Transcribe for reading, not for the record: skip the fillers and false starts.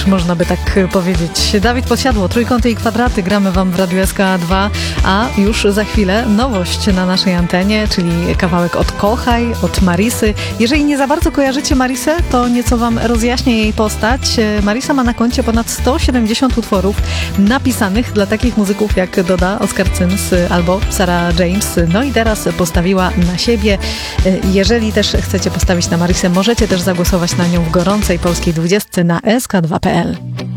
Można by tak powiedzieć. Dawid Podsiadło, Trójkąty i Kwadraty, gramy wam w Radiu SK2, a już za chwilę nowość na naszej antenie, czyli kawałek od Kochaj, od Marisy. Jeżeli nie za bardzo kojarzycie Marisę, to nieco wam rozjaśnię jej postać. Marisa ma na koncie ponad 170 utworów napisanych dla takich muzyków jak Doda, Oscar Sims albo Sarah James. No i teraz postawiła na siebie. Jeżeli też chcecie postawić na Marisę, możecie też zagłosować na nią w gorącej polskiej 20 na sk2.pl.